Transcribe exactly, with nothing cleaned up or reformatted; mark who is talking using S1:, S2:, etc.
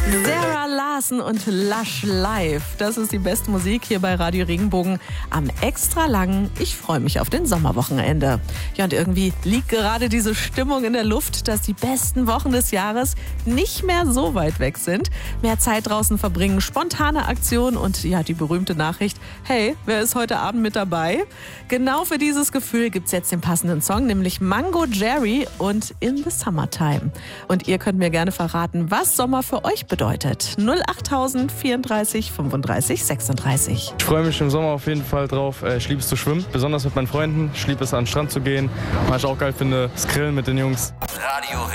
S1: Sarah Larsen und Lush Live. Das ist die beste Musik hier bei Radio Regenbogen am extra langen Ich freue mich auf den Sommerwochenende. Ja, und irgendwie liegt gerade diese Stimmung in der Luft, dass die besten Wochen des Jahres nicht mehr so weit weg sind. Mehr Zeit draußen verbringen, spontane Aktionen und ja, die berühmte Nachricht, hey, wer ist heute Abend mit dabei? Genau für dieses Gefühl gibt's jetzt den passenden Song, nämlich Mango Jerry und In the Summertime. Und ihr könnt mir gerne verraten, was Sommer für euch bedeutet. null achttausend vierunddreißig fünfunddreißig sechsunddreißig.
S2: Ich freue mich im Sommer auf jeden Fall drauf. Ich liebe es zu schwimmen, besonders mit meinen Freunden. Ich liebe es, an den Strand zu gehen. Was ich auch geil finde, das Grillen mit den Jungs.
S3: Radio